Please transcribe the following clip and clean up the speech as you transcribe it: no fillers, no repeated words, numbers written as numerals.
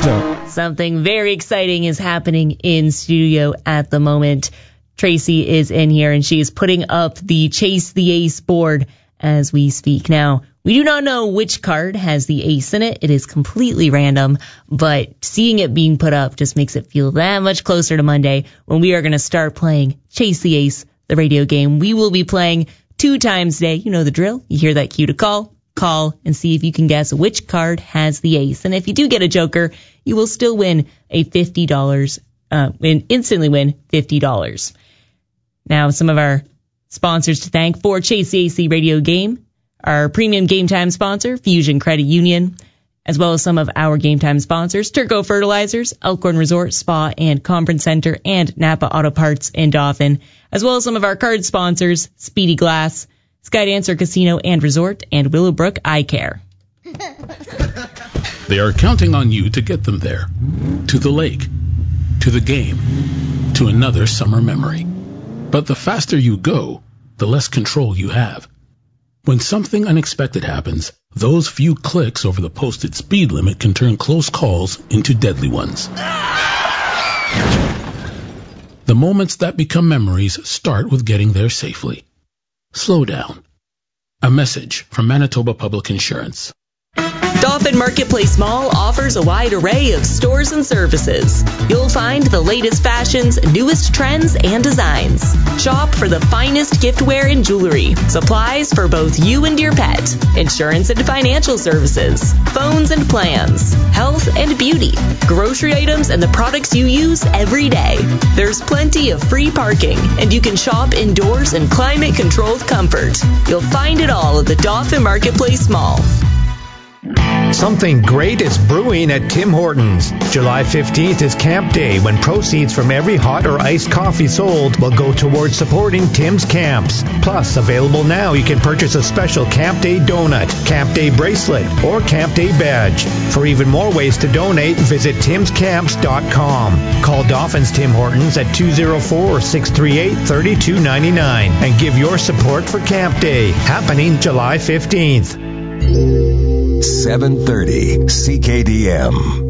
Still. Something very exciting is happening in studio at the moment. Tracy is in here and she is putting up the Chase the Ace board as we speak. Now, we do not know which card has the ace in it. It is completely random, but seeing it being put up just makes it feel that much closer to Monday when we are going to start playing Chase the Ace, the radio game. We will be playing 2 times today. You know the drill. You hear that cue to call, and see if you can guess which card has the ace. And if you do get a joker, you will still win a $50, instantly win $50. Now, some of our sponsors to thank for Chase the AC radio game, our premium game time sponsor, Fusion Credit Union, as well as some of our game time sponsors, Turco Fertilizers, Elkhorn Resort, Spa and Conference Center, and Napa Auto Parts in Dauphin, as well as some of our card sponsors, Speedy Glass, Skydancer Casino and Resort, and Willowbrook Eye Care. They are counting on you to get them there. To the lake, to the game, to another summer memory. But the faster you go, the less control you have. When something unexpected happens, those few clicks over the posted speed limit can turn close calls into deadly ones. The moments that become memories start with getting there safely. Slow down. A message from Manitoba Public Insurance. Dauphin Marketplace Mall offers a wide array of stores and services. You'll find the latest fashions, newest trends, and designs. Shop for the finest giftware and jewelry, supplies for both you and your pet, insurance and financial services, phones and plans, health and beauty, grocery items and the products you use every day. There's plenty of free parking, and you can shop indoors in climate-controlled comfort. You'll find it all at the Dauphin Marketplace Mall. Something great is brewing at Tim Hortons. July 15th is Camp Day, when proceeds from every hot or iced coffee sold will go towards supporting Tim's Camps. Plus, available now, you can purchase a special Camp Day donut, Camp Day bracelet, or Camp Day badge. For even more ways to donate, visit timscamps.com. Call Dauphin's Tim Hortons at 204-638-3299 and give your support for Camp Day, happening July 15th. 730 CKDM.